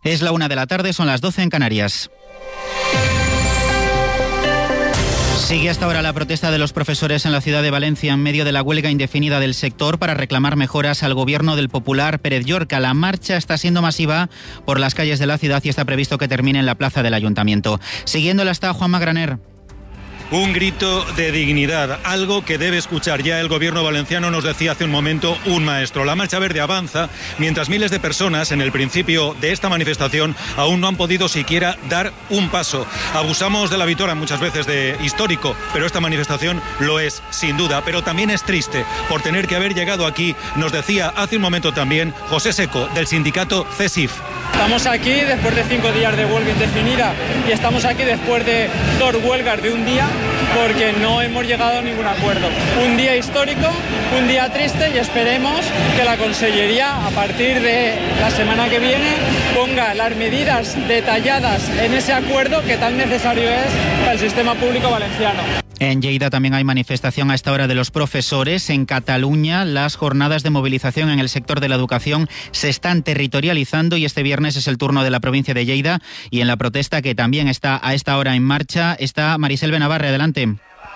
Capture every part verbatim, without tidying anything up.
Es la una de la tarde, son las doce en Canarias. Sigue hasta ahora la protesta de los profesores en la ciudad de Valencia en medio de la huelga indefinida del sector para reclamar mejoras al gobierno del popular Pérez Llorca. La marcha está siendo masiva por las calles de la ciudad y está previsto que termine en la plaza del Ayuntamiento. Siguiéndola está Juanma Graner. Un grito de dignidad, algo que debe escuchar ya el gobierno valenciano, nos decía hace un momento un maestro. La Marcha Verde avanza mientras miles de personas en el principio de esta manifestación aún no han podido siquiera dar un paso. Abusamos de la vitola muchas veces de histórico, pero esta manifestación lo es sin duda, pero también es triste por tener que haber llegado aquí, nos decía hace un momento también José Seco del sindicato CESIF. Estamos aquí después de cinco días de huelga indefinida y estamos aquí después de dos huelgas de un día porque no hemos llegado a ningún acuerdo. Un día histórico, un día triste y esperemos que la Consellería a partir de la semana que viene ponga las medidas detalladas en ese acuerdo que tan necesario es para el sistema público valenciano. En Lleida también hay manifestación a esta hora de los profesores. En Cataluña, las jornadas de movilización en el sector de la educación se están territorializando y este viernes es el turno de la provincia de Lleida. Y en la protesta, que también está a esta hora en marcha, está Marisel Benavarre. Adelante.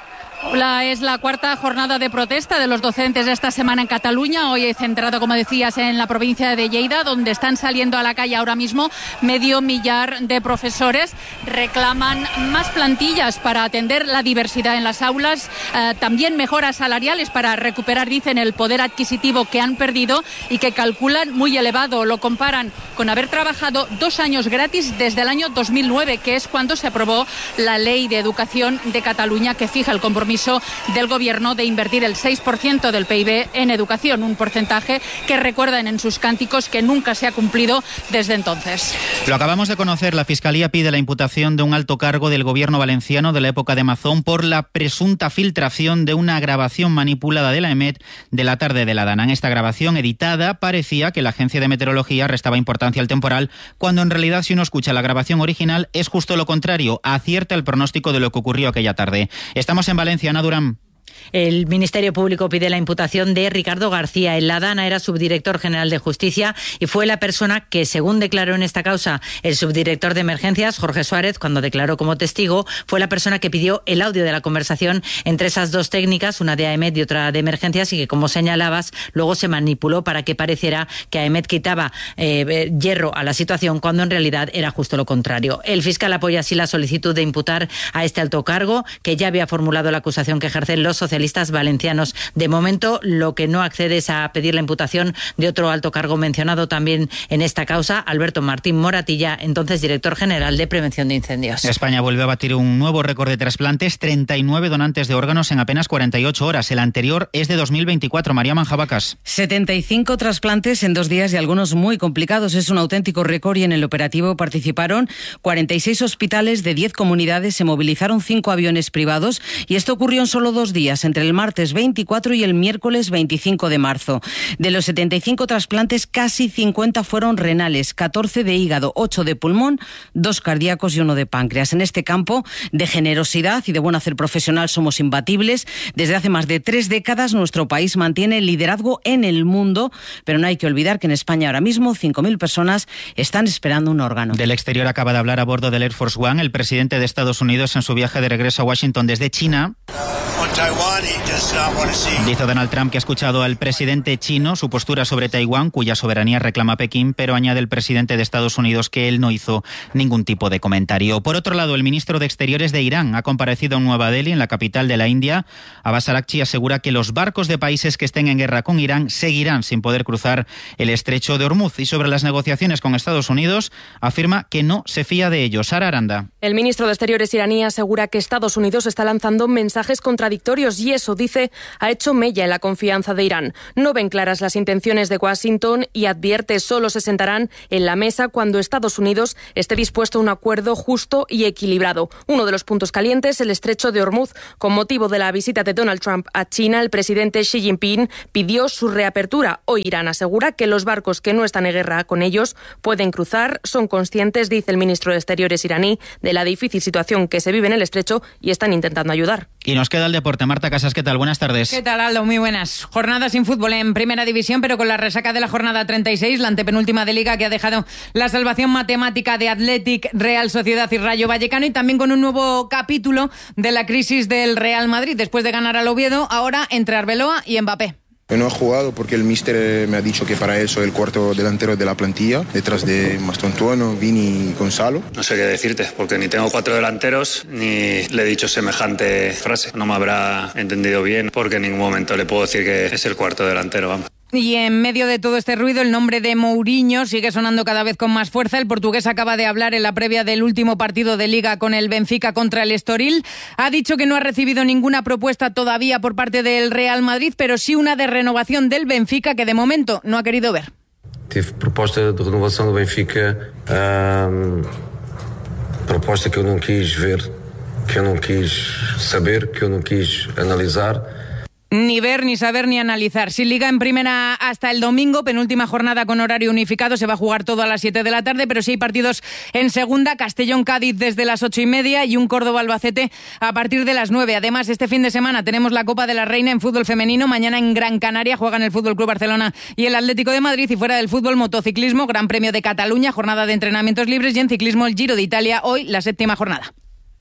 Hola, es la cuarta jornada de protesta de los docentes esta semana en Cataluña. Hoy he centrado, como decías, en la provincia de Lleida, donde están saliendo a la calle ahora mismo medio millar de profesores. Reclaman más plantillas para atender la diversidad en las aulas, eh, también mejoras salariales para recuperar, dicen, el poder adquisitivo que han perdido y que calculan muy elevado. Lo comparan con haber trabajado dos años gratis desde el año dos mil nueve, que es cuando se aprobó la Ley de Educación de Cataluña, que fija el compromiso del gobierno de invertir el seis por ciento del P I B en educación, un porcentaje que recuerdan en sus cánticos que nunca se ha cumplido desde entonces. Lo acabamos de conocer, la Fiscalía pide la imputación de un alto cargo del gobierno valenciano de la época de Mazón por la presunta filtración de una grabación manipulada de la EMET de la tarde de la Dana. En esta grabación editada parecía que la Agencia de Meteorología restaba importancia al temporal, cuando en realidad, si uno escucha la grabación original, es justo lo contrario, acierta el pronóstico de lo que ocurrió aquella tarde. Estamos en Valencia. Ana Durán. El Ministerio Público pide la imputación de Ricardo García. En la Dana era subdirector general de Justicia y fue la persona que, según declaró en esta causa el subdirector de Emergencias, Jorge Suárez, cuando declaró como testigo, fue la persona que pidió el audio de la conversación entre esas dos técnicas, una de AEMET y otra de Emergencias, y que, como señalabas, luego se manipuló para que pareciera que AEMET quitaba eh, hierro a la situación, cuando en realidad era justo lo contrario. El fiscal apoya así la solicitud de imputar a este alto cargo, que ya había formulado la acusación que ejercen los socialistas valencianos. De momento, lo que no accede es a pedir la imputación de otro alto cargo mencionado también en esta causa, Alberto Martín Moratilla, entonces director general de Prevención de Incendios. España vuelve a batir un nuevo récord de trasplantes, treinta y nueve donantes de órganos en apenas cuarenta y ocho horas. El anterior es de dos mil veinticuatro. María Manjabacas. setenta y cinco trasplantes en dos días y algunos muy complicados. Es un auténtico récord y en el operativo participaron cuarenta y seis hospitales de diez comunidades, se movilizaron cinco aviones privados y esto ocurrió en solo dos días, entre el martes veinticuatro y el miércoles veinticinco de marzo. De los setenta y cinco trasplantes, casi cincuenta fueron renales, catorce de hígado, ocho de pulmón, dos cardíacos y uno de páncreas. En este campo de generosidad y de buen hacer profesional somos imbatibles. Desde hace más de tres décadas nuestro país mantiene el liderazgo en el mundo, pero no hay que olvidar que en España ahora mismo cinco mil personas están esperando un órgano. Del exterior acaba de hablar a bordo del Air Force One el presidente de Estados Unidos en su viaje de regreso a Washington desde China. Dice Donald Trump que ha escuchado al presidente chino su postura sobre Taiwán, cuya soberanía reclama Pekín, pero añade el presidente de Estados Unidos que él no hizo ningún tipo de comentario. Por otro lado, el ministro de Exteriores de Irán ha comparecido en Nueva Delhi, en la capital de la India. Abbas Araghchi asegura que los barcos de países que estén en guerra con Irán seguirán sin poder cruzar el estrecho de Hormuz. Y sobre las negociaciones con Estados Unidos, afirma que no se fía de ellos. Sara Aranda. El ministro de Exteriores iraní asegura que Estados Unidos está lanzando mensajes contradictorios y eso, dice, ha hecho mella en la confianza de Irán. No ven claras las intenciones de Washington y advierte solo se sentarán en la mesa cuando Estados Unidos esté dispuesto a un acuerdo justo y equilibrado. Uno de los puntos calientes, el estrecho de Hormuz. Con motivo de la visita de Donald Trump a China, el presidente Xi Jinping pidió su reapertura. Hoy Irán asegura que los barcos que no están en guerra con ellos pueden cruzar. Son conscientes, dice el ministro de Exteriores iraní, de la difícil situación que se vive en el estrecho y están intentando ayudar. Y nos queda el deporte. Marta Casas, ¿qué tal? Buenas tardes. ¿Qué tal, Aldo? Muy buenas. Jornada sin fútbol en Primera División, pero con la resaca de la jornada treinta y seis, la antepenúltima de Liga, que ha dejado la salvación matemática de Athletic, Real Sociedad y Rayo Vallecano, y también con un nuevo capítulo de la crisis del Real Madrid. Después de ganar al Oviedo, ahora entre Arbeloa y Mbappé. No he jugado porque el míster me ha dicho que para él soy el cuarto delantero de la plantilla, detrás de Mastontuono, Vini y Gonzalo. No sé qué decirte, porque ni tengo cuatro delanteros, ni le he dicho semejante frase. No me habrá entendido bien, porque en ningún momento le puedo decir que es el cuarto delantero, vamos. Y en medio de todo este ruido, el nombre de Mourinho sigue sonando cada vez con más fuerza. El portugués acaba de hablar en la previa del último partido de Liga con el Benfica contra el Estoril. Ha dicho que no ha recibido ninguna propuesta todavía por parte del Real Madrid, pero sí una de renovación del Benfica que de momento no ha querido ver. Tive proposta de renovación del Benfica, um, proposta que yo no quis ver, que yo no quis saber, que yo no quis analizar. Ni ver, ni saber, ni analizar. Sin Liga en Primera hasta el domingo, penúltima jornada con horario unificado, se va a jugar todo a las siete de la tarde, pero sí hay partidos en Segunda, Castellón-Cádiz desde las ocho y media y un Córdoba-Albacete a partir de las nueve. Además, este fin de semana tenemos la Copa de la Reina en fútbol femenino. Mañana en Gran Canaria juegan el Fútbol Club Barcelona y el Atlético de Madrid, y fuera del fútbol, motociclismo, Gran Premio de Cataluña, jornada de entrenamientos libres, y en ciclismo el Giro de Italia, hoy la séptima jornada.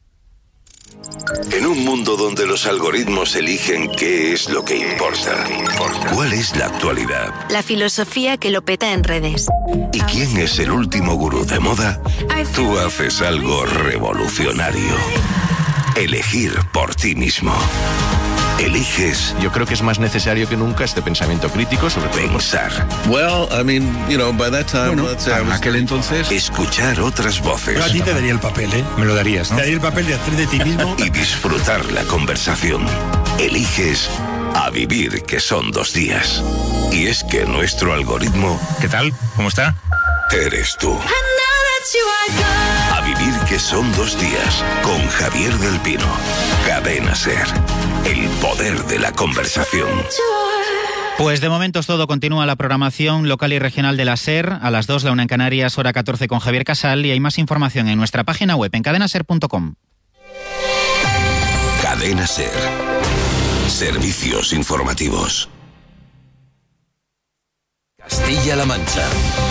En un mundo donde los algoritmos eligen qué es lo que importa, ¿cuál es la actualidad? La filosofía que lo peta en redes. ¿Y quién es el último gurú de moda? Tú haces algo revolucionario. Elegir por ti mismo. Eliges. Yo creo que es más necesario que nunca este pensamiento crítico sobre pensar. Well, I mean, you know, by that time, bueno, let's say, en aquel entonces, escuchar otras voces. Yo a ti te daría el papel, ¿eh? Me lo darías, ¿no? Te daría el papel de hacer de ti mismo y disfrutar la conversación. Eliges a vivir, que son dos días. Y es que nuestro algoritmo... ¿Qué tal? ¿Cómo está? Eres tú. A vivir, que son dos días, con Javier del Pino. Cadena SER. El poder de la conversación. Pues de momento es todo. Continúa la programación local y regional de la SER. A las dos, la una en Canarias, hora catorce con Javier Casal. Y hay más información en nuestra página web en cadena ser punto com. Cadena SER. Servicios informativos. Castilla-La Mancha.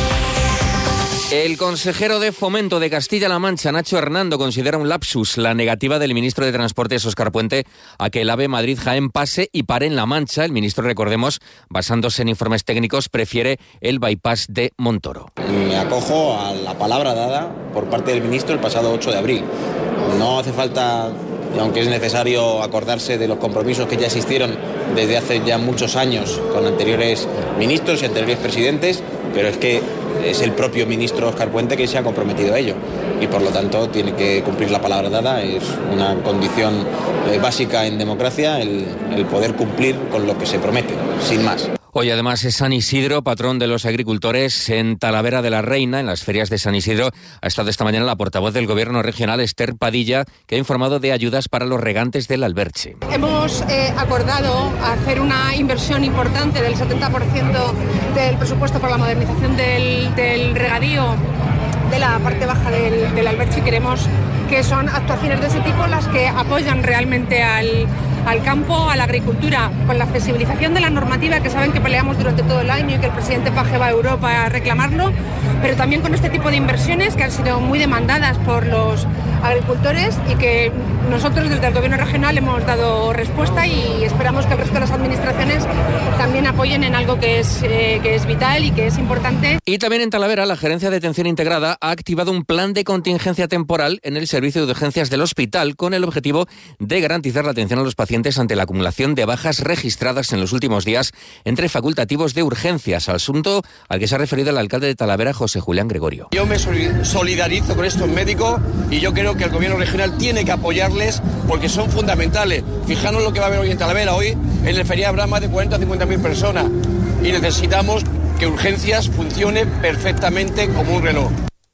El consejero de Fomento de Castilla-La Mancha, Nacho Hernando, considera un lapsus la negativa del ministro de Transportes, Óscar Puente, a que el AVE Madrid-Jaén pase y pare en La Mancha. El ministro, recordemos, basándose en informes técnicos, prefiere el bypass de Montoro. Me acojo a la palabra dada por parte del ministro el pasado ocho de abril. No hace falta, aunque es necesario acordarse de los compromisos que ya existieron desde hace ya muchos años con anteriores ministros y anteriores presidentes, pero es que es el propio ministro Óscar Puente que se ha comprometido a ello y por lo tanto tiene que cumplir la palabra dada. Es una condición eh, básica en democracia el, el poder cumplir con lo que se promete, sin más. Hoy además es San Isidro, patrón de los agricultores en Talavera de la Reina. En las ferias de San Isidro ha estado esta mañana la portavoz del Gobierno regional, Esther Padilla, que ha informado de ayudas para los regantes del Alberche. Hemos eh, acordado hacer una inversión importante del setenta por ciento del presupuesto para la modernización del, del regadío de la parte baja del, del Alberche, y creemos que son actuaciones de ese tipo las que apoyan realmente al, al campo, a la agricultura, con la flexibilización de la normativa, que saben que peleamos durante todo el año y que el presidente Paje va a Europa a reclamarlo, pero también con este tipo de inversiones que han sido muy demandadas por los agricultores y que nosotros desde el Gobierno regional hemos dado respuesta, y esperamos que el resto de las administraciones también apoyen en algo que es, eh, que es vital y que es importante. Y también en Talavera, la Gerencia de Atención Integrada ha activado un plan de contingencia temporal en el servicio de urgencias del hospital con el objetivo de garantizar la atención a los pacientes ante la acumulación de bajas registradas en los últimos días entre facultativos de urgencias, asunto al que se ha referido el alcalde de Talavera, José Julián Gregorio. Yo me solidarizo con estos médicos y yo creo que el Gobierno regional tiene que apoyarles porque son fundamentales. Fijaros lo que va a haber hoy en Talavera. Hoy en el feriado habrá más de cuarenta a cincuenta mil personas y necesitamos que urgencias funcione perfectamente como un reloj.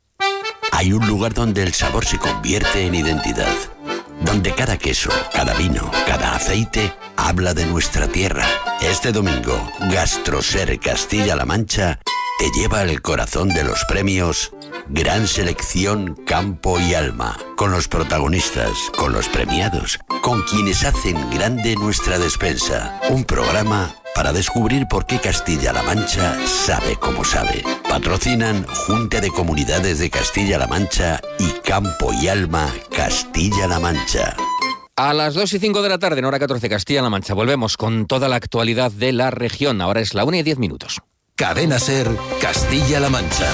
Hay un lugar donde el sabor se convierte en identidad, donde cada queso, cada vino, cada aceite habla de nuestra tierra. Este domingo, GastroSer Castilla-La Mancha te lleva al corazón de los premios Gran Selección Campo y Alma, con los protagonistas, con los premiados, con quienes hacen grande nuestra despensa. Un programa para descubrir por qué Castilla-La Mancha sabe como sabe. Patrocinan Junta de Comunidades de Castilla-La Mancha y Campo y Alma Castilla-La Mancha. A las dos y cinco de la tarde, en hora catorce, Castilla-La Mancha. Volvemos con toda la actualidad de la región. Ahora es la una y diez minutos. Cadena SER, Castilla-La Mancha.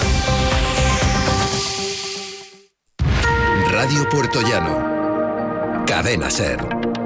Radio Puertollano. Cadena SER.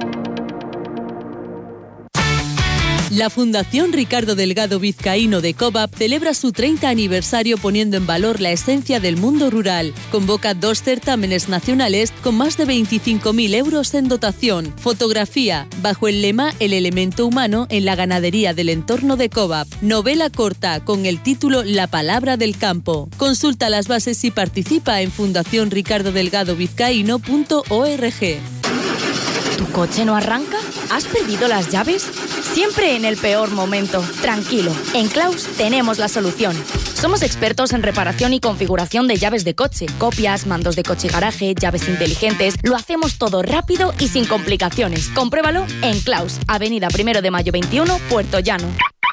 La Fundación Ricardo Delgado Vizcaíno de COVAP celebra su treinta aniversario poniendo en valor la esencia del mundo rural. Convoca dos certámenes nacionales con más de veinticinco mil euros en dotación. Fotografía, bajo el lema El elemento humano en la ganadería del entorno de COVAP. Novela corta con el título La palabra del campo. Consulta las bases y participa en fundación ricardo delgado vizcaíno punto org. ¿Tu coche no arranca? ¿Has perdido las llaves? Siempre en el peor momento. Tranquilo, en Claus tenemos la solución. Somos expertos en reparación y configuración de llaves de coche, copias, mandos de coche y garaje, llaves inteligentes. Lo hacemos todo rápido y sin complicaciones. Compruébalo en Claus, Avenida Primero de Mayo veintiuno, Puerto Llano.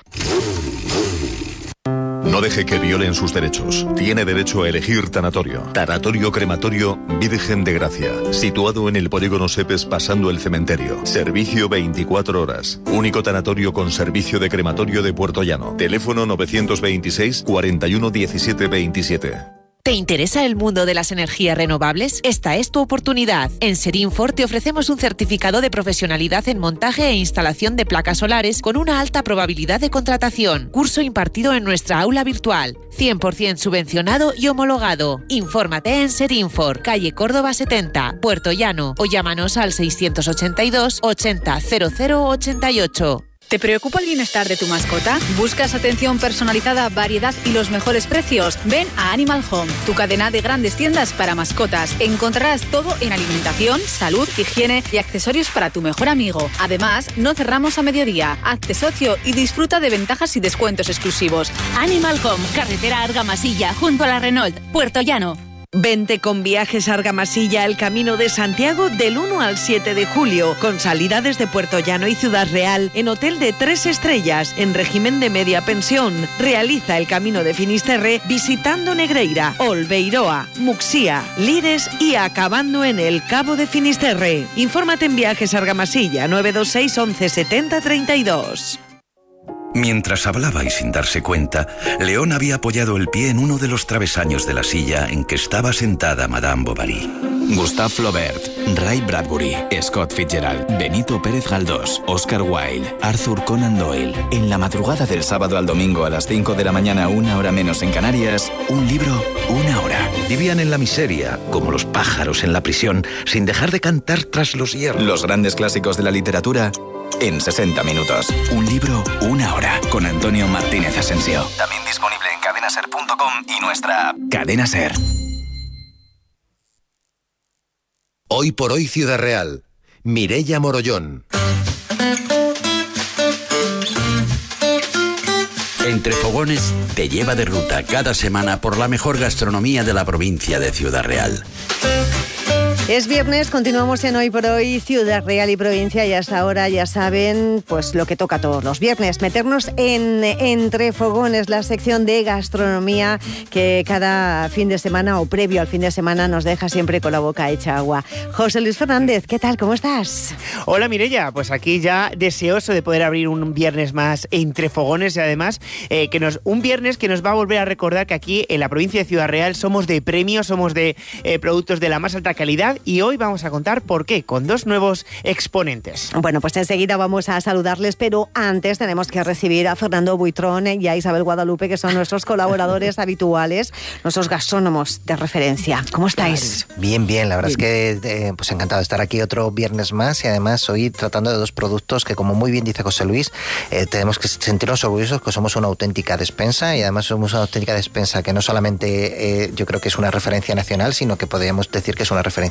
No deje que violen sus derechos. Tiene derecho a elegir tanatorio. Tanatorio Crematorio Virgen de Gracia. Situado en el polígono Sepes pasando el cementerio. Servicio veinticuatro horas. Único tanatorio con servicio de crematorio de Puerto Llano. Teléfono novecientos veintiséis, cuarenta y uno, diecisiete veintisiete. ¿Te interesa el mundo de las energías renovables? Esta es tu oportunidad. En Serinfor te ofrecemos un certificado de profesionalidad en montaje e instalación de placas solares con una alta probabilidad de contratación. Curso impartido en nuestra aula virtual. cien por ciento subvencionado y homologado. Infórmate en Serinfor, calle Córdoba setenta, Puerto Llano, o llámanos al seiscientos ochenta y dos, ochenta, cero cero ochenta y ocho. ¿Te preocupa el bienestar de tu mascota? ¿Buscas atención personalizada, variedad y los mejores precios? Ven a Animal Home, tu cadena de grandes tiendas para mascotas. Encontrarás todo en alimentación, salud, higiene y accesorios para tu mejor amigo. Además, no cerramos a mediodía. Hazte socio y disfruta de ventajas y descuentos exclusivos. Animal Home, carretera Argamasilla, junto a la Renault, Puerto Llano. Vente con Viajes Argamasilla el Camino de Santiago del uno al siete de julio, con salida desde Puerto Llano y Ciudad Real, en hotel de tres estrellas, en régimen de media pensión. Realiza el Camino de Finisterre visitando Negreira, Olbeiroa, Muxía, Lires y acabando en el Cabo de Finisterre. Infórmate en Viajes Argamasilla, nueve dos seis, once, setenta, treinta y dos. Mientras hablaba y sin darse cuenta, León había apoyado el pie en uno de los travesaños de la silla en que estaba sentada Madame Bovary. Gustave Flaubert, Ray Bradbury, Scott Fitzgerald, Benito Pérez Galdós, Oscar Wilde, Arthur Conan Doyle. En la madrugada del sábado al domingo a las cinco de la mañana, una hora menos en Canarias, un libro, una hora. Vivían en la miseria, como los pájaros en la prisión, sin dejar de cantar tras los hierros. Los grandes clásicos de la literatura en sesenta minutos. Un libro, una hora. Con Antonio Martínez Asensio. También disponible en cadena ser punto com y nuestra app. Cadena Ser. Hoy por hoy Ciudad Real. Mireia Morollón. Entre Fogones te lleva de ruta cada semana por la mejor gastronomía de la provincia de Ciudad Real. Es viernes, continuamos en Hoy por Hoy, Ciudad Real y provincia, y hasta ahora ya saben pues lo que toca todos los viernes, meternos en Entre Fogones, la sección de gastronomía que cada fin de semana o previo al fin de semana nos deja siempre con la boca hecha agua. José Luis Fernández, ¿qué tal? ¿Cómo estás? Hola Mireia, pues aquí ya deseoso de poder abrir un viernes más Entre Fogones, y además eh, que nos un viernes que nos va a volver a recordar que aquí en la provincia de Ciudad Real somos de premios, somos de eh, productos de la más alta calidad. Y hoy vamos a contar por qué, con dos nuevos exponentes. Bueno, pues enseguida vamos a saludarles, pero antes tenemos que recibir a Fernando Buitrón y a Isabel Guadalupe, que son nuestros colaboradores habituales, nuestros gastrónomos de referencia. ¿Cómo estáis? Bien, bien. La verdad bien. es que eh, pues encantado de estar aquí otro viernes más, y además hoy tratando de dos productos que, como muy bien dice José Luis, eh, tenemos que sentirnos orgullosos que somos una auténtica despensa, y además somos una auténtica despensa que no solamente eh, yo creo que es una referencia nacional, sino que podríamos decir que es una referencia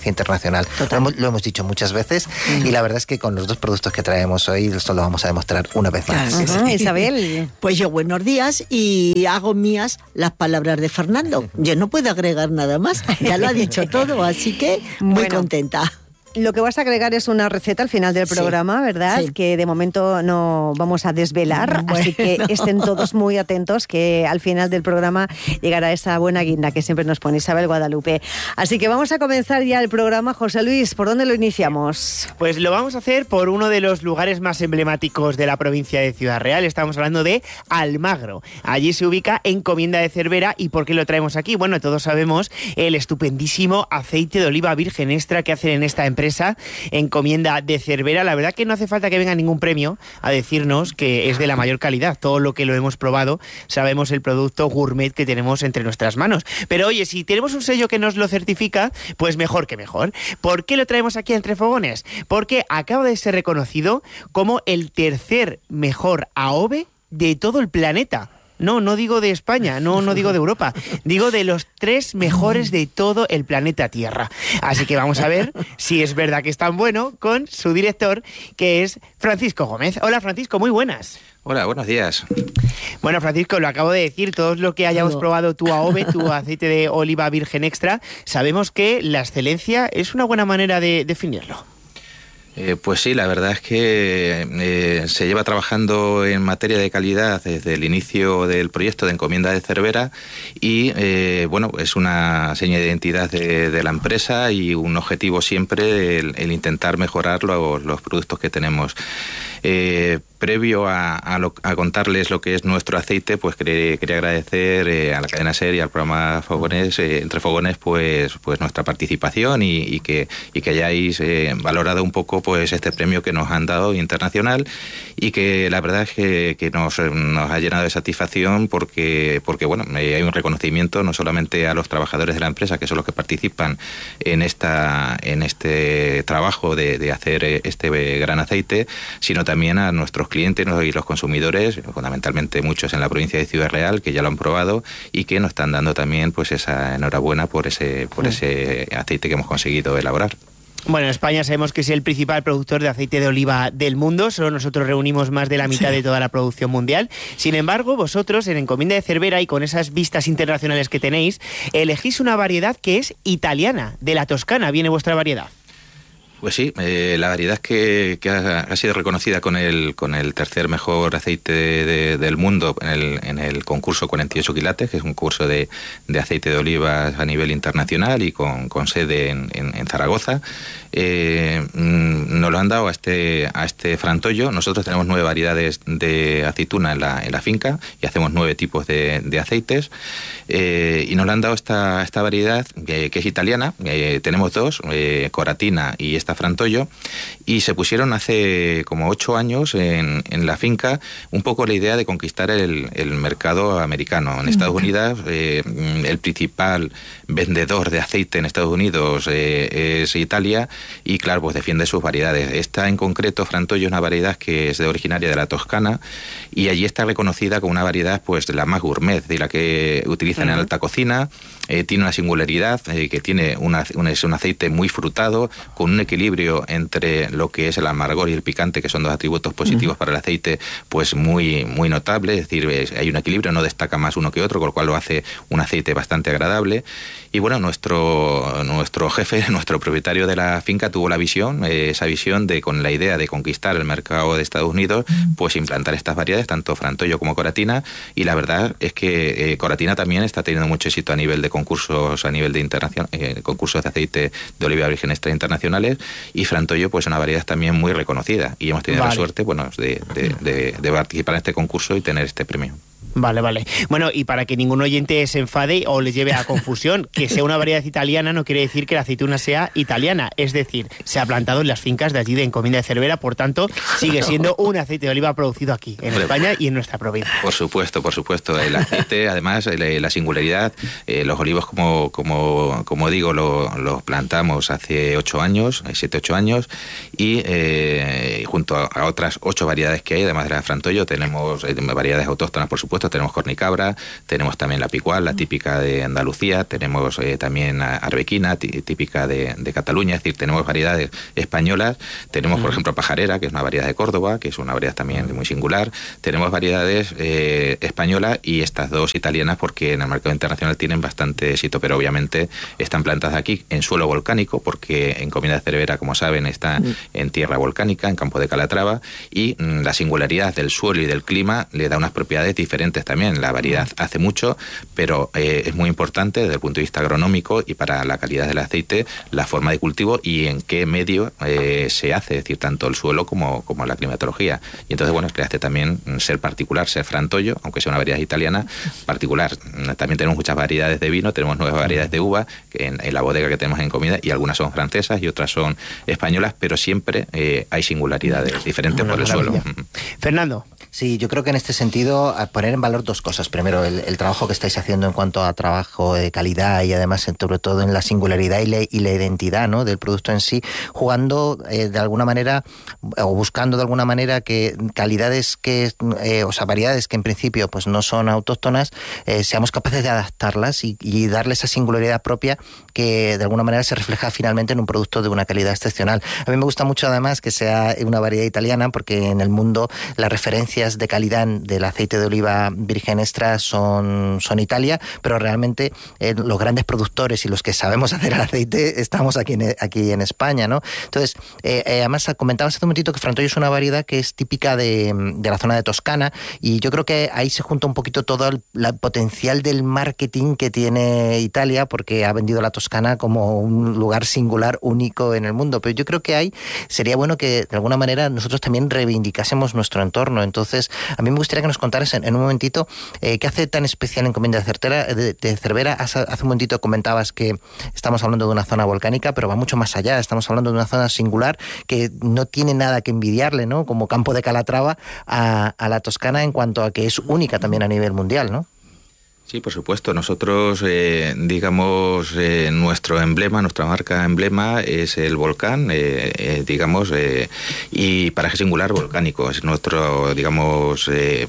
internacional. Lo hemos, lo hemos dicho muchas veces mm. y la verdad es que con los dos productos que traemos hoy esto lo vamos a demostrar una vez más. Claro, sí, sí. Isabel. Pues yo buenos días y hago mías las palabras de Fernando. Yo no puedo agregar nada más, ya lo ha dicho todo, así que muy bueno. contenta. Lo que vas a agregar es una receta al final del programa, sí, ¿verdad? Sí. Que de momento no vamos a desvelar, bueno. así que estén todos muy atentos, que al final del programa llegará esa buena guinda que siempre nos pone Isabel Guadalupe. Así que vamos a comenzar ya el programa. José Luis, ¿por dónde lo iniciamos? Pues lo vamos a hacer por uno de los lugares más emblemáticos de la provincia de Ciudad Real. Estamos hablando de Almagro. Allí se ubica Encomienda de Cervera. ¿Y por qué lo traemos aquí? Bueno, todos sabemos el estupendísimo aceite de oliva virgen extra que hacen en esta empresa. Empresa Encomienda de Cervera. La verdad que no hace falta que venga ningún premio a decirnos que es de la mayor calidad. Todo lo que lo hemos probado sabemos el producto gourmet que tenemos entre nuestras manos. Pero oye, si tenemos un sello que nos lo certifica, pues mejor que mejor. ¿Por qué lo traemos aquí a Entre Fogones? Porque acaba de ser reconocido como el tercer mejor A O V E de todo el planeta. No, no digo de España, no, no digo de Europa, digo de los tres mejores de todo el planeta Tierra. Así que vamos a ver si es verdad que es tan bueno con su director, que es Francisco Gómez. Hola Francisco, muy buenas. Hola, buenos días. Bueno, Francisco, lo acabo de decir, todos los que hayamos probado tu A O V E, tu aceite de oliva virgen extra, sabemos que la excelencia es una buena manera de definirlo. Eh, pues sí, la verdad es que eh, se lleva trabajando en materia de calidad desde el inicio del proyecto de Encomienda de Cervera y eh, bueno, es una seña de identidad de, de la empresa y un objetivo siempre el, el intentar mejorar los, los productos que tenemos. Eh, previo a, a, lo, a contarles lo que es nuestro aceite, pues quería, quería agradecer eh, a la cadena SER y al programa Fogones, eh, Entre Fogones, pues, pues nuestra participación y, y, que, y que hayáis eh, valorado un poco pues este premio que nos han dado internacional y que la verdad es que, que nos, nos ha llenado de satisfacción porque, porque bueno, eh, hay un reconocimiento no solamente a los trabajadores de la empresa, que son los que participan en, esta, en este trabajo de, de hacer este gran aceite, sino también a nuestros clientes y los consumidores, fundamentalmente muchos en la provincia de Ciudad Real, que ya lo han probado y que nos están dando también pues esa enhorabuena por ese, por ese aceite que hemos conseguido elaborar. Bueno, en España sabemos que es el principal productor de aceite de oliva del mundo, solo nosotros reunimos más de la mitad sí. de toda la producción mundial. Sin embargo, vosotros en Encomienda de Cervera y con esas vistas internacionales que tenéis, elegís una variedad que es italiana, de la Toscana viene vuestra variedad. Pues sí, eh, la variedad que, que ha, ha sido reconocida con el con el tercer mejor aceite de, de, del mundo en el, en el concurso cuarenta y ocho quilates, que es un curso de, de aceite de olivas a nivel internacional y con, con sede en, en, en Zaragoza. Eh, nos lo han dado a este a este frantollo. Nosotros tenemos nueve variedades de aceituna en la, en la finca y hacemos nueve tipos de, de aceites eh, y nos lo han dado esta, esta variedad que, que es italiana. Eh, tenemos dos, eh, Coratina y esta Frantollo, y se pusieron hace como ocho años en, en la finca un poco la idea de conquistar el, el mercado americano. En Estados Unidos eh, el principal vendedor de aceite en Estados Unidos eh, es Italia y claro, pues defiende sus variedades. Esta en concreto, Frantollo, es una variedad que es de originaria de la Toscana y allí está reconocida como una variedad pues la más gourmet, de la que utilizan uh-huh. en alta cocina. Eh, tiene una singularidad eh, que tiene una, un, es un aceite muy frutado, con un equilibrio entre lo que es el amargor y el picante, que son dos atributos positivos uh-huh. para el aceite, pues muy, muy notable. Es decir, es, hay un equilibrio, no destaca más uno que otro, con lo cual lo hace un aceite bastante agradable. Y bueno, nuestro, nuestro jefe, nuestro propietario de la finca tuvo la visión, eh, esa visión de, con la idea de conquistar el mercado de Estados Unidos, pues implantar estas variedades, tanto Frantollo como Coratina, y la verdad es que eh, Coratina también está teniendo mucho éxito a nivel de concursos, a nivel de internacional, eh, concursos de aceite de oliva virgen extra internacionales, y Frantollo pues una variedad también muy reconocida, y hemos tenido vale. la suerte, bueno, de, de, de, de participar en este concurso y tener este premio. Vale, vale. Bueno, y para que ningún oyente se enfade o le lleve a confusión, que sea una variedad italiana no quiere decir que la aceituna sea italiana. Es decir, se ha plantado en las fincas de allí de Encomienda de Cervera, por tanto, sigue siendo un aceite de oliva producido aquí, en España y en nuestra provincia. Por supuesto, por supuesto. El aceite, además, la singularidad, eh, los olivos, como, como, como digo, los lo plantamos hace ocho años, siete, ocho años, y eh, junto a otras ocho variedades que hay, además de la Frantollo, tenemos variedades autóctonas, por supuesto, supuesto, tenemos cornicabra, tenemos también la picual, la típica de Andalucía, tenemos eh, también arbequina, típica de, de Cataluña, es decir, tenemos variedades españolas, tenemos, por ejemplo, pajarera, que es una variedad de Córdoba, que es una variedad también muy singular, tenemos variedades eh, españolas y estas dos italianas, porque en el mercado internacional tienen bastante éxito, pero obviamente están plantadas aquí en suelo volcánico, porque Encomienda de Cervera, como saben, está en tierra volcánica, en campo de Calatrava, y mm, la singularidad del suelo y del clima le da unas propiedades diferentes también. La variedad hace mucho, pero eh, es muy importante desde el punto de vista agronómico y para la calidad del aceite, la forma de cultivo y en qué medio eh, se hace, es decir, tanto el suelo como, como la climatología. Y entonces, bueno, es que hace también ser particular, ser Frantollo, aunque sea una variedad italiana, particular. También tenemos muchas variedades de vino, tenemos nuevas variedades de uva en, en la bodega que tenemos en Comida, y algunas son francesas y otras son españolas, pero siempre eh, hay singularidades diferentes por el suelo. Fernando. Sí, yo creo que en este sentido a poner en valor dos cosas. Primero, el, el trabajo que estáis haciendo en cuanto a trabajo de calidad y además sobre todo en la singularidad y la, y la identidad, ¿no?, del producto en sí, jugando eh, de alguna manera o buscando de alguna manera que calidades que, eh, o sea, variedades que en principio pues no son autóctonas, eh, seamos capaces de adaptarlas y, y darle esa singularidad propia que de alguna manera se refleja finalmente en un producto de una calidad excepcional. A mí me gusta mucho además que sea una variedad italiana, porque en el mundo las referencias de calidad del aceite de oliva virgen extra son, son Italia, pero realmente eh, los grandes productores y los que sabemos hacer el aceite estamos aquí en, aquí en España, ¿no? Entonces, eh, eh, además comentabas hace un momentito que Frantollo es una variedad que es típica de, de la zona de Toscana, y yo creo que ahí se junta un poquito todo el la potencial del marketing que tiene Italia, porque ha vendido la Toscana como un lugar singular, único en el mundo, pero yo creo que ahí sería bueno que de alguna manera nosotros también reivindicásemos nuestro entorno. Entonces, a mí me gustaría que nos contaras en, en un momentito eh, qué hace tan especial Encomienda de, Certera, de, de Cervera. Hace, hace un momentito comentabas que estamos hablando de una zona volcánica, pero va mucho más allá. Estamos hablando de una zona singular que no tiene nada que envidiarle, ¿no?, como campo de Calatrava a, a la Toscana, en cuanto a que es única también a nivel mundial, ¿no? Sí, por supuesto. Nosotros, eh, digamos, eh, nuestro emblema, nuestra marca emblema es el volcán, eh, eh, digamos, eh, y paraje singular volcánico. Es nuestro, digamos, eh,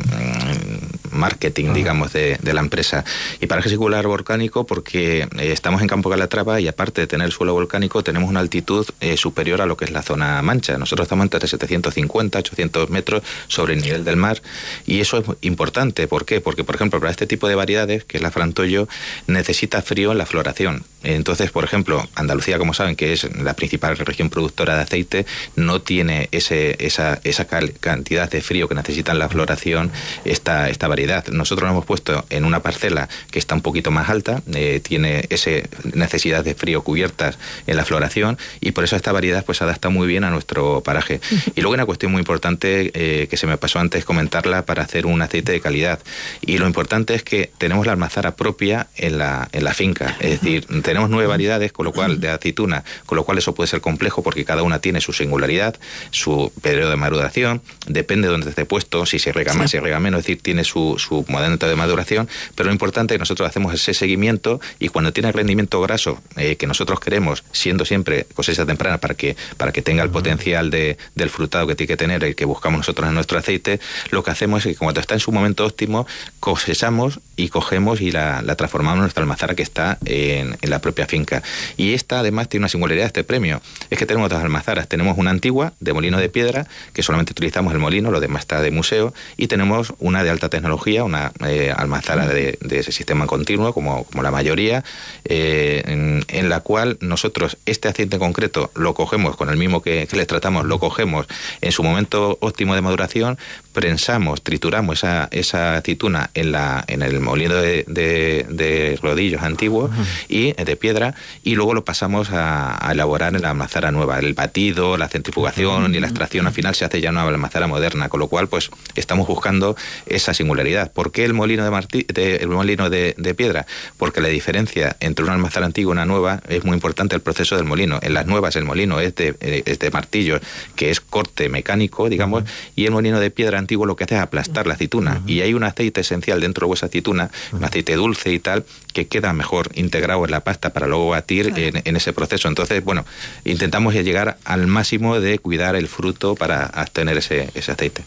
marketing, digamos, de, de la empresa. Y paraje singular volcánico porque eh, estamos en Campo Calatrava y aparte de tener suelo volcánico, tenemos una altitud eh, superior a lo que es la zona mancha. Nosotros estamos entre setecientos cincuenta, ochocientos metros sobre el nivel del mar, y eso es importante. ¿Por qué? Porque, por ejemplo, para este tipo de variedades, que es la Frantollo, necesita frío en la floración. Entonces, por ejemplo, Andalucía, como saben, que es la principal región productora de aceite, no tiene ese, esa, esa cantidad de frío que necesita en la floración esta, esta variedad. Nosotros lo hemos puesto en una parcela que está un poquito más alta, eh, tiene esa necesidad de frío cubiertas en la floración, y por eso esta variedad pues se adapta muy bien a nuestro paraje. Y luego una cuestión muy importante eh, que se me pasó antes comentarla para hacer un aceite de calidad. Y lo importante es que tenemos la almazara propia en la, en la finca. Es decir, tenemos nueve variedades, con lo cual, de aceituna, con lo cual eso puede ser complejo porque cada una tiene su singularidad, su periodo de maduración, depende de dónde esté puesto, si se riega más, si se riega menos, es decir, tiene su, su momento de maduración, pero lo importante es que nosotros hacemos ese seguimiento, y cuando tiene el rendimiento graso eh, que nosotros queremos, siendo siempre cosecha temprana para que, para que tenga el potencial de, del frutado que tiene que tener, el que buscamos nosotros en nuestro aceite, lo que hacemos es que cuando está en su momento óptimo, cosechamos y cogemos y la, la transformamos en nuestra almazara que está en, en la propia finca. Y esta además tiene una singularidad, este premio, es que tenemos dos almazaras. Tenemos una antigua de molino de piedra, que solamente utilizamos el molino, lo demás está de museo, y tenemos una de alta tecnología, una eh, almazara de, de ese sistema continuo, como, como la mayoría, eh, en, en la cual nosotros este aceite en concreto lo cogemos con el mismo que, que les tratamos, lo cogemos en su momento óptimo de maduración, prensamos, trituramos esa, esa aceituna en, la, en el molino de, de, de rodillos antiguos uh-huh. y de piedra, y luego lo pasamos a, a elaborar en la almazara nueva. El batido, la centrifugación uh-huh. y la extracción al final se hace ya en una almazara moderna, con lo cual pues estamos buscando esa singularidad. ¿Por qué el molino de, marti, de, el molino de, de piedra? Porque la diferencia entre una almazara antigua y una nueva es muy importante, el proceso del molino. En las nuevas el molino es de, es de martillo, que es corte mecánico, digamos, uh-huh. y el molino de piedra antiguo lo que hace es aplastar la aceituna, uh-huh. y hay un aceite esencial dentro de esa aceituna, uh-huh. un aceite dulce y tal, que queda mejor integrado en la pasta para luego batir claro. en, en ese proceso. Entonces, bueno, intentamos llegar al máximo de cuidar el fruto para obtener ese, ese aceite.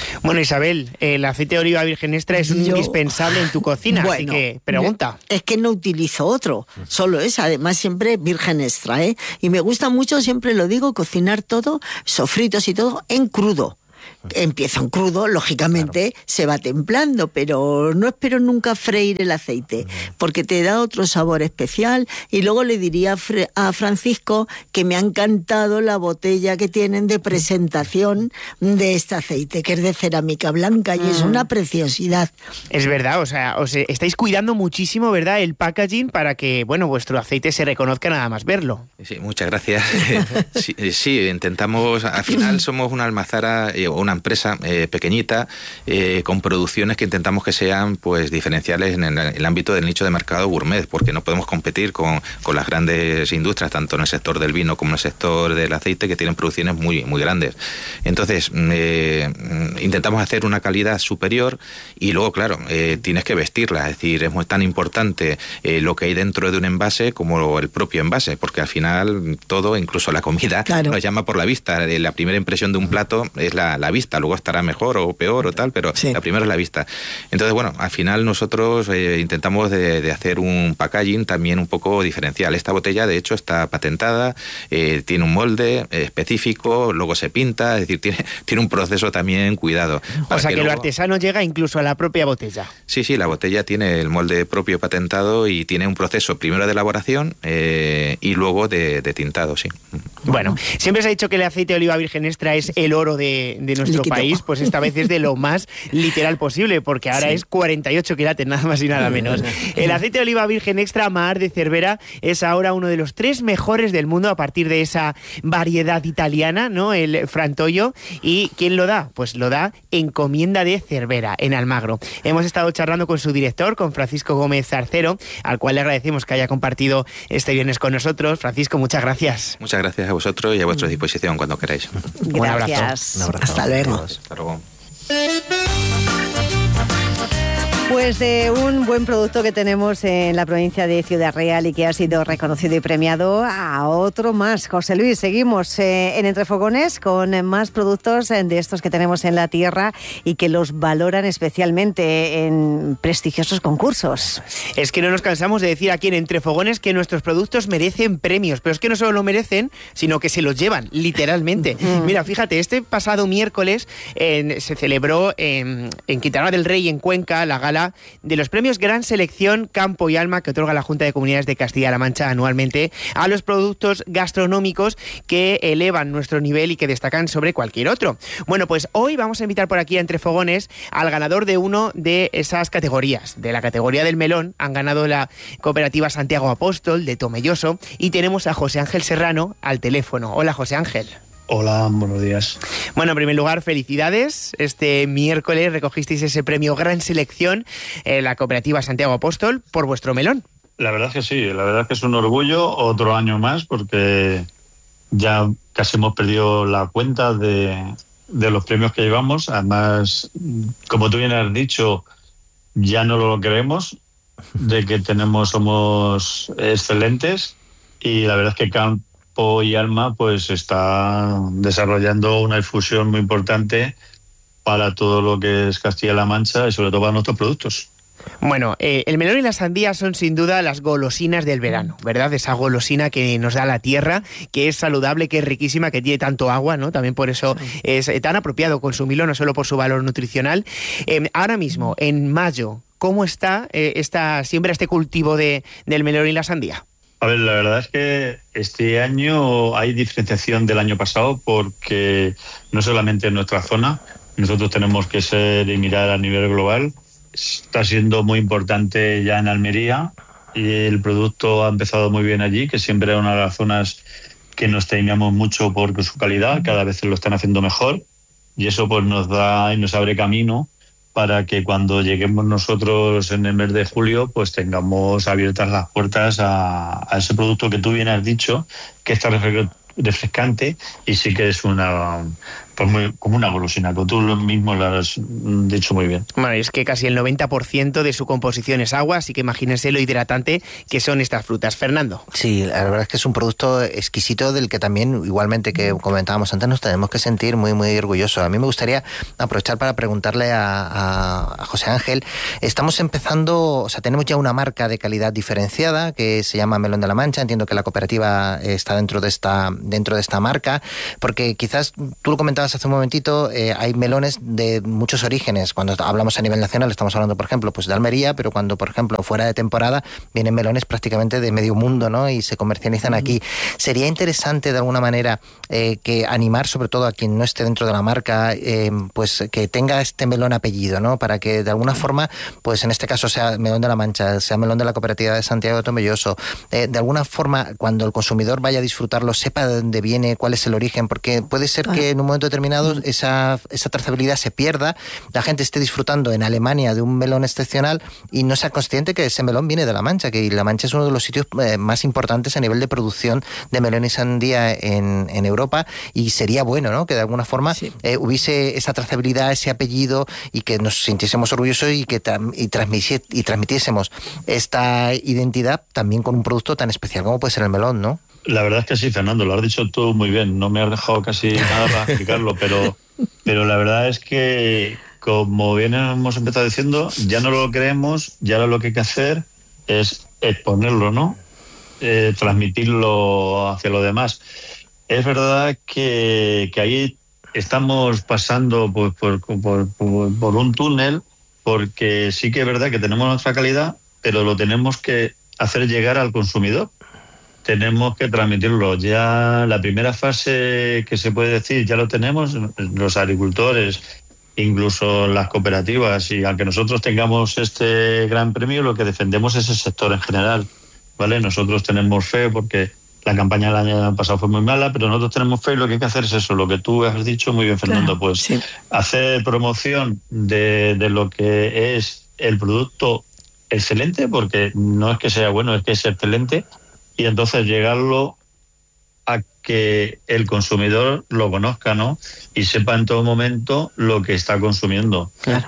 Bueno, Isabel, el aceite de oliva virgen extra es un Yo... indispensable en tu cocina, bueno, así que pregunta. Es que no utilizo otro, solo es, además siempre virgen extra, ¿eh? Y me gusta mucho, siempre lo digo, cocinar todo, sofritos y todo, en crudo. Empieza en crudo, lógicamente claro. se va templando, pero no espero nunca freír el aceite, porque te da otro sabor especial. Y luego le diría a Francisco que me ha encantado la botella que tienen de presentación de este aceite, que es de cerámica blanca y mm. es una preciosidad. Es verdad, o sea, os estáis cuidando muchísimo, ¿verdad?, el packaging para que, bueno, vuestro aceite se reconozca nada más verlo. Sí, muchas gracias. sí, sí, intentamos, al final somos una almazara, una empresa eh, pequeñita eh, con producciones que intentamos que sean pues diferenciales en el, en el ámbito del nicho de mercado gourmet, porque no podemos competir con, con las grandes industrias, tanto en el sector del vino como en el sector del aceite, que tienen producciones muy, muy grandes. Entonces, eh, intentamos hacer una calidad superior y luego, claro, eh, tienes que vestirla, es decir, es muy tan importante eh, lo que hay dentro de un envase como el propio envase, porque al final todo, incluso la comida, claro. nos llama por la vista. La primera impresión de un plato es la, la vista, luego estará mejor o peor o tal, pero sí. la primera es la vista. Entonces, bueno, al final nosotros eh, intentamos de, de hacer un packaging también un poco diferencial. Esta botella, de hecho, está patentada, eh, tiene un molde eh, específico, luego se pinta, es decir, tiene, tiene un proceso también cuidado. O sea, que, que luego... lo artesano llega incluso a la propia botella. Sí, sí, la botella tiene el molde propio patentado y tiene un proceso primero de elaboración eh, y luego de, de tintado, sí. Bueno, siempre se ha dicho que el aceite de oliva virgen extra es el oro de, de nuestro Líquido. país, pues esta vez es de lo más literal posible, porque ahora sí. es cuarenta y ocho quilates, nada más y nada menos. El aceite de oliva virgen extra Mar de Cervera es ahora uno de los tres mejores del mundo a partir de esa variedad italiana, ¿no? El Frantoio. ¿Y quién lo da? Pues lo da Encomienda de Cervera, en Almagro. Hemos estado charlando con su director, con Francisco Gómez Zarcero, al cual le agradecemos que haya compartido este viernes con nosotros. Francisco, muchas gracias. Muchas gracias a vosotros y a vuestra disposición cuando queráis. Gracias. Un abrazo. Un abrazo. Hasta luego. Hasta luego. Pues de un buen producto que tenemos en la provincia de Ciudad Real y que ha sido reconocido y premiado a otro más. José Luis, seguimos eh, en Entre Fogones con más productos de estos que tenemos en la tierra y que los valoran especialmente en prestigiosos concursos. Es que no nos cansamos de decir aquí en Entre Fogones que nuestros productos merecen premios, pero es que no solo lo merecen, sino que se los llevan, literalmente. Mira, fíjate, este pasado miércoles eh, se celebró eh, en Quintana del Rey, en Cuenca, la gala de los premios Gran Selección Campo y Alma que otorga la Junta de Comunidades de Castilla-La Mancha anualmente a los productos gastronómicos que elevan nuestro nivel y que destacan sobre cualquier otro. Bueno, pues hoy vamos a invitar por aquí a Entre Fogones al ganador de uno de esas categorías. De la categoría del melón han ganado la cooperativa Santiago Apóstol de Tomelloso y tenemos a José Ángel Serrano al teléfono. Hola, José Ángel. Hola, buenos días. Bueno, en primer lugar, felicidades. Este miércoles recogisteis ese premio Gran Selección en la cooperativa Santiago Apóstol por vuestro melón. La verdad es que sí, la verdad es que es un orgullo, otro año más, porque ya casi hemos perdido la cuenta de, de los premios que llevamos. Además, como tú bien has dicho, ya no lo creemos, de que tenemos, somos excelentes, y la verdad es que Campo y Alma pues está desarrollando una difusión muy importante para todo lo que es Castilla-La Mancha y sobre todo para nuestros productos. Bueno, eh, el melón y la sandía son sin duda las golosinas del verano, ¿verdad? Esa golosina que nos da la tierra, que es saludable, que es riquísima, que tiene tanto agua, ¿no? También por eso es tan apropiado consumirlo, no solo por su valor nutricional. Eh, ahora mismo, en mayo, ¿cómo está eh, esta siembra, este cultivo de, del melón y la sandía? A ver, la verdad es que este año hay diferenciación del año pasado porque no solamente en nuestra zona, nosotros tenemos que ser y mirar a nivel global. Está siendo muy importante ya en Almería y el producto ha empezado muy bien allí, que siempre era una de las zonas que nos temíamos mucho por su calidad, cada vez lo están haciendo mejor y eso pues nos da y nos abre camino para que cuando lleguemos nosotros en el mes de julio, pues tengamos abiertas las puertas a, a ese producto que tú bien has dicho, que está refrescante y sí que es una Pues muy, como una golosina, que tú lo mismo lo has dicho muy bien. Bueno, es que casi el noventa por ciento de su composición es agua, así que imagínense lo hidratante que son estas frutas. Fernando. Sí, la verdad es que es un producto exquisito del que también, igualmente que comentábamos antes, nos tenemos que sentir muy, muy orgullosos. A mí me gustaría aprovechar para preguntarle a, a, a José Ángel. Estamos empezando, o sea, tenemos ya una marca de calidad diferenciada que se llama Melón de la Mancha. Entiendo que la cooperativa está dentro de esta, dentro de esta marca, porque quizás tú lo comentabas hace un momentito, eh, hay melones de muchos orígenes. Cuando hablamos a nivel nacional estamos hablando, por ejemplo, pues de Almería, pero cuando, por ejemplo, fuera de temporada vienen melones prácticamente de medio mundo, ¿no? Y se comercializan uh-huh. aquí. Sería interesante de alguna manera eh, que animar sobre todo a quien no esté dentro de la marca, eh, pues que tenga este melón apellido, ¿no? Para que de alguna forma, pues en este caso sea Melón de la Mancha, sea melón de la cooperativa de Santiago de Tomelloso, eh, de alguna forma cuando el consumidor vaya a disfrutarlo sepa de dónde viene, cuál es el origen, porque puede ser que en un momento determinado esa, esa trazabilidad se pierda, la gente esté disfrutando en Alemania de un melón excepcional y no sea consciente que ese melón viene de La Mancha, que La Mancha es uno de los sitios eh, más importantes a nivel de producción de melón y sandía en, en Europa, y sería bueno, ¿no?, que de alguna forma sí. eh, hubiese esa trazabilidad, ese apellido, y que nos sintiésemos orgullosos y que tra- y, transmisi- y transmitiésemos esta identidad también con un producto tan especial como puede ser el melón, ¿no? La verdad es que sí, Fernando, lo has dicho tú muy bien. No me has dejado casi nada para explicarlo, pero, pero la verdad es que, como bien hemos empezado diciendo, ya no lo creemos, ya lo que hay que hacer es exponerlo, ¿no? Eh, transmitirlo hacia los demás. Es verdad que, que ahí estamos pasando pues, por, por, por, por un túnel, porque sí que es verdad que tenemos nuestra calidad, pero lo tenemos que hacer llegar al consumidor. Tenemos que transmitirlo. Ya la primera fase que se puede decir, ya lo tenemos, los agricultores, incluso las cooperativas, y aunque nosotros tengamos este gran premio, lo que defendemos es el sector en general, ¿vale? Nosotros tenemos fe porque la campaña del año pasado fue muy mala, pero nosotros tenemos fe y lo que hay que hacer es eso, lo que tú has dicho muy bien, Fernando, pues sí. hacer promoción de, de lo que es el producto excelente, porque no es que sea bueno, es que es excelente, y entonces llegarlo a que el consumidor lo conozca, ¿no? Y sepa en todo momento lo que está consumiendo. Claro.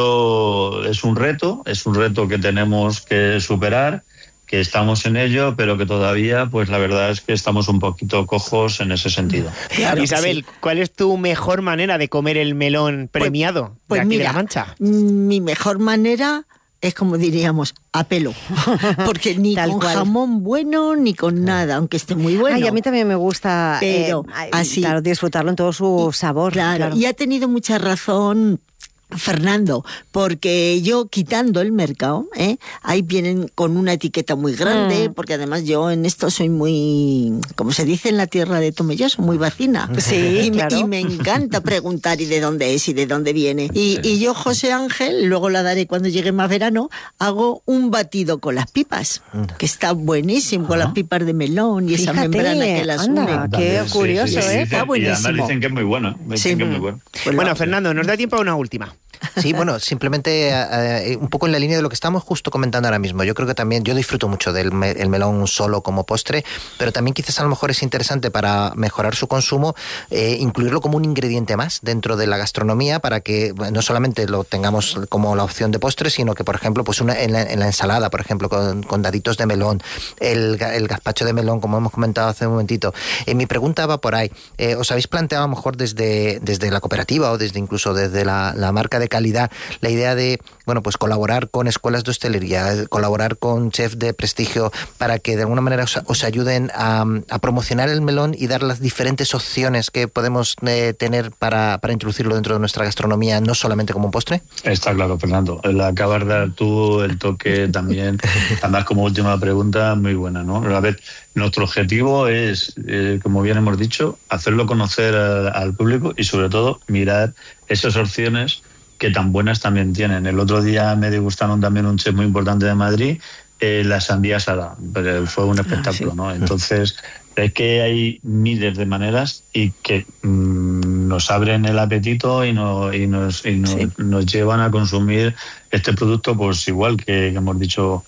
Eso es un reto, es un reto que tenemos que superar, que estamos en ello, pero que todavía, pues la verdad es que estamos un poquito cojos en ese sentido. Claro, Isabel, sí. ¿Cuál es tu mejor manera de comer el melón premiado pues, pues de aquí mira, de La Mancha? Mi mejor manera es, como diríamos, a pelo. Porque ni Tal con cual. jamón bueno, ni con nada, aunque esté muy bueno. Ay, a mí también me gusta pero, eh, así, claro, disfrutarlo en todo su sabor. Claro, claro, y ha tenido mucha razón Fernando, porque yo quitando el mercado, ¿eh? ahí vienen con una etiqueta muy grande, mm. porque además yo en esto soy muy, como se dice en la tierra de Tomelloso, muy vacina. Sí, y, claro. me, y me encanta preguntar y de dónde es y de dónde viene. Y, y yo, José Ángel, luego la daré cuando llegue más verano, hago un batido con las pipas, que está buenísimo, con las pipas de melón y Fíjate, esa membrana que las une. Anda, qué sí, curioso, sí, sí, ¿eh? Está buenísimo. Y además dicen que es muy bueno. Dicen sí. que es muy bueno. Pues bueno, Fernando, nos da tiempo a una última. Sí, bueno, simplemente eh, un poco en la línea de lo que estamos justo comentando ahora mismo. Yo creo que también, yo disfruto mucho del me, el melón solo como postre, pero también quizás a lo mejor es interesante para mejorar su consumo, eh, incluirlo como un ingrediente más dentro de la gastronomía para que no solamente lo tengamos como la opción de postre, sino que, por ejemplo, pues una en la, en la ensalada, por ejemplo, con, con daditos de melón, el, el gazpacho de melón, como hemos comentado hace un momentito. Eh, mi pregunta va por ahí. Eh, ¿Os habéis planteado a lo mejor desde, desde la cooperativa o desde incluso desde la, la marca de calidad la idea de, bueno, pues colaborar con escuelas de hostelería, colaborar con chefs de prestigio para que de alguna manera os, os ayuden a, a promocionar el melón y dar las diferentes opciones que podemos eh, tener para, para introducirlo dentro de nuestra gastronomía, no solamente como un postre? Está claro, Fernando. El acabas de dar tú el toque también, además como última pregunta, muy buena, ¿no? A ver, nuestro objetivo es, eh, como bien hemos dicho, hacerlo conocer a, al público y sobre todo mirar esas opciones que tan buenas también tienen. El otro día me degustaron también un chef muy importante de Madrid, eh, la sandía asada, pero fue un espectáculo, ah, sí. ¿no? Entonces, es que hay miles de maneras y que mmm, nos abren el apetito y, no, y, nos, y nos, sí. nos llevan a consumir este producto, pues igual que, que hemos dicho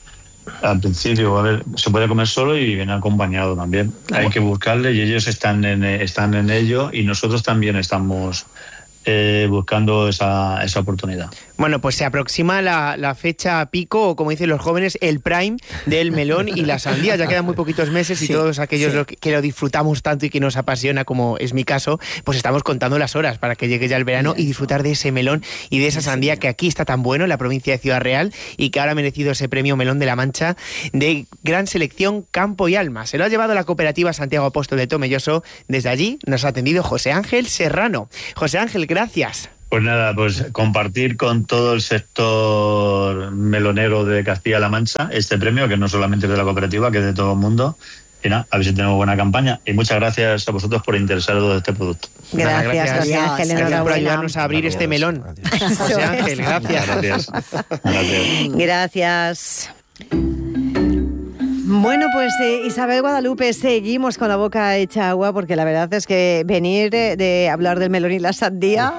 Al principio, a ver, se puede comer solo y viene acompañado también. Claro. Hay que buscarle y ellos están en, están en ello y nosotros también estamos eh, buscando esa, esa oportunidad. Bueno, pues se aproxima la, la fecha pico, o como dicen los jóvenes, el prime del melón y la sandía. Ya quedan muy poquitos meses y sí, todos aquellos sí. lo que, que lo disfrutamos tanto y que nos apasiona, como es mi caso, pues estamos contando las horas para que llegue ya el verano y disfrutar de ese melón y de esa sandía que aquí está tan bueno en la provincia de Ciudad Real y que ahora ha merecido ese premio Melón de la Mancha de gran selección Campo y Alma. Se lo ha llevado la cooperativa Santiago Apóstol de Tomelloso. Desde allí nos ha atendido José Ángel Serrano. José Ángel, gracias. Pues nada, pues compartir con todo el sector melonero de Castilla-La Mancha este premio, que no solamente es de la cooperativa, que es de todo el mundo. Y nada, a ver si tenemos buena campaña. Y muchas gracias a vosotros por interesaros de este producto. Gracias, nada, gracias José Ángel. Gracias por ayudarnos a abrir gracias. este melón. José Ángel, gracias. Gracias. Gracias. Gracias. Bueno, pues eh, Isabel Guadalupe, seguimos con la boca hecha agua porque la verdad es que venir de, de hablar del melón y la sandía,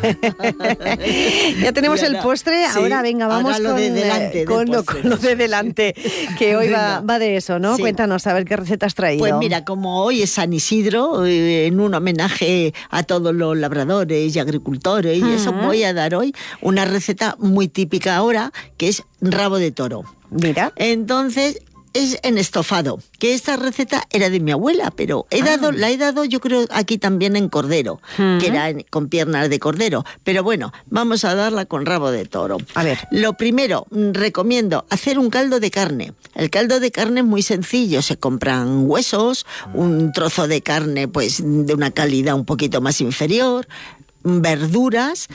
¿eh? ya tenemos el postre, sí, ahora venga, vamos ahora lo con, de delante, con, lo, con lo de delante, que hoy va, va de eso, ¿no? Sí. Cuéntanos, a ver qué receta has traído. Pues mira, como hoy es San Isidro, eh, en un homenaje a todos los labradores y agricultores, uh-huh. y eso voy a dar hoy una receta muy típica ahora, que es rabo de toro. Mira. Entonces, es en estofado, que esta receta era de mi abuela, pero he dado, ah. la he dado yo creo aquí también en cordero, uh-huh. que era en, con piernas de cordero, pero bueno, vamos a darla con rabo de toro. A ver. Lo primero, recomiendo hacer un caldo de carne. El caldo de carne es muy sencillo, se compran huesos, un trozo de carne pues de una calidad un poquito más inferior, verduras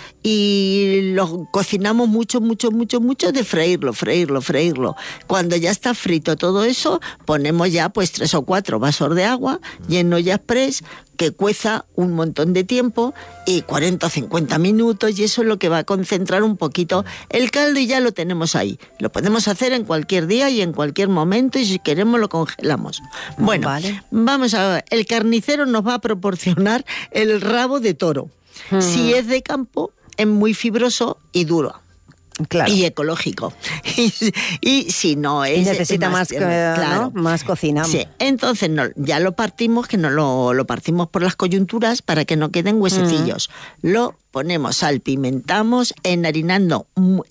y lo cocinamos mucho, mucho, mucho, mucho de freírlo, freírlo, freírlo. Cuando ya está frito todo eso, ponemos ya pues tres o cuatro vasos de agua lleno ya express, que cueza un montón de tiempo y cuarenta o cincuenta minutos y eso es lo que va a concentrar un poquito el caldo y ya lo tenemos ahí. Lo podemos hacer en cualquier día y en cualquier momento y si queremos lo congelamos. Bueno, vale. Vamos a ver, el carnicero nos va a proporcionar el rabo de toro. Hmm. Si es de campo, es muy fibroso y duro. Claro. Y ecológico. Y, y si no es... Y necesita más, más, eh, claro. ¿no? más cocina. Sí. Entonces no, ya lo partimos, que no lo, lo partimos por las coyunturas para que no queden huesecillos. Mm. Lo ponemos, salpimentamos, enharinando,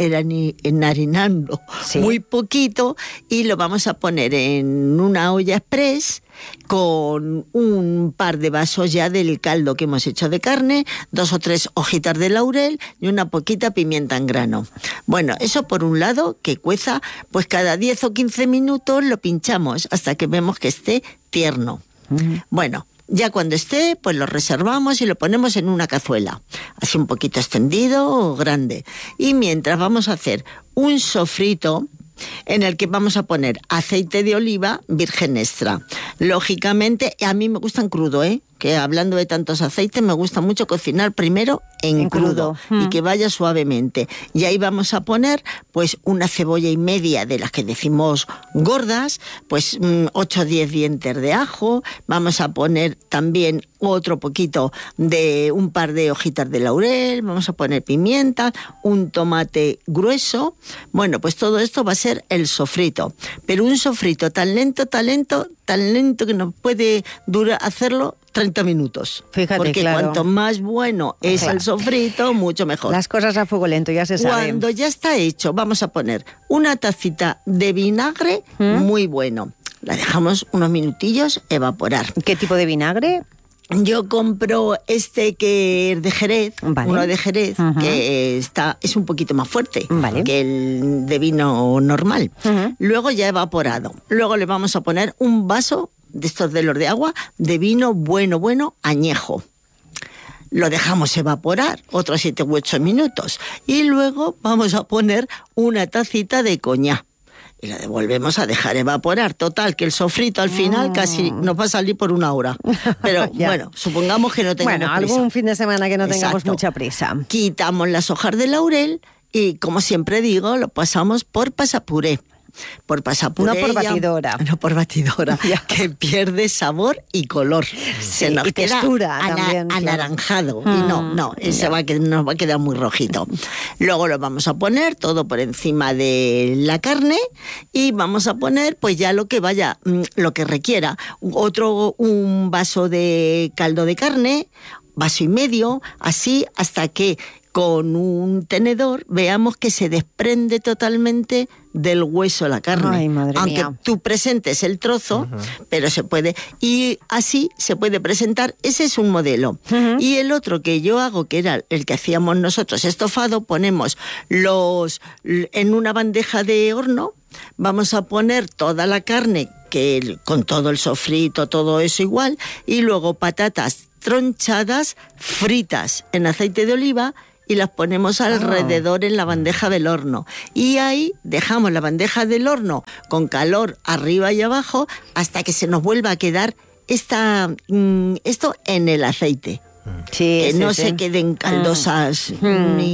enharinando sí. muy poquito y lo vamos a poner en una olla express con un par de vasos ya del caldo que hemos hecho de carne, dos o tres hojitas de laurel y una poquita pimienta en grano. Bueno, eso por un lado, que cueza, pues cada diez o quince minutos lo pinchamos hasta que vemos que esté tierno. Uh-huh. Bueno, ya cuando esté, pues lo reservamos y lo ponemos en una cazuela, así un poquito extendido o grande. Y mientras vamos a hacer un sofrito en el que vamos a poner aceite de oliva virgen extra. Lógicamente, a mí me gustan crudo, ¿eh? Que hablando de tantos aceites, me gusta mucho cocinar primero en, en crudo, crudo. Y que vaya suavemente. Y ahí vamos a poner pues una cebolla y media de las que decimos gordas, pues ocho o diez dientes de ajo, vamos a poner también otro poquito de un par de hojitas de laurel, vamos a poner pimienta, un tomate grueso. Bueno, pues todo esto va a ser el sofrito, pero un sofrito tan lento, tan lento, tan lento que no puede durar hacerlo treinta minutos. Fíjate, porque claro. cuanto más bueno es claro. el sofrito, mucho mejor. Las cosas a fuego lento, ya se sabe. Cuando ya está hecho, vamos a poner una tacita de vinagre ¿Mm? muy bueno. La dejamos unos minutillos evaporar. ¿Qué tipo de vinagre? Yo compro este que es de Jerez, vale. uno de Jerez, uh-huh. que está es un poquito más fuerte vale. que el de vino normal. Uh-huh. Luego ya evaporado. Luego le vamos a poner un vaso de estos de los de agua, de vino bueno, bueno, añejo. Lo dejamos evaporar otros siete u ocho minutos. Y luego vamos a poner una tacita de coñac. Y la devolvemos a dejar evaporar. Total, que el sofrito al final mm. casi nos va a salir por una hora. Pero bueno, supongamos que no tengamos bueno, prisa. algún fin de semana que no Exacto. tengamos mucha prisa. Quitamos las hojas de laurel y, como siempre digo, lo pasamos por pasapuré. por pasar por no ella. por batidora. No por batidora, que pierde sabor y color. Sí, se nos y queda textura ana- también, claro. anaranjado. Mm, Y no, no, ese va a quedar, nos va a quedar muy rojito. Luego lo vamos a poner todo por encima de la carne y vamos a poner pues ya lo que vaya, lo que requiera. Otro, un vaso de caldo de carne, vaso y medio, así hasta que con un tenedor veamos que se desprende totalmente del hueso la carne. Ay, madre Aunque mía. tú presentes el trozo, uh-huh. pero se puede. Y así se puede presentar. Ese es un modelo. Uh-huh. Y el otro que yo hago, que era el que hacíamos nosotros, estofado, ponemos los en una bandeja de horno, vamos a poner toda la carne, que con todo el sofrito, todo eso igual, y luego patatas tronchadas, fritas en aceite de oliva, y las ponemos alrededor oh. en la bandeja del horno. Y ahí dejamos la bandeja del horno con calor arriba y abajo hasta que se nos vuelva a quedar esta, mm, esto en el aceite. Sí, que sí, no sí. se queden caldosas mm. ni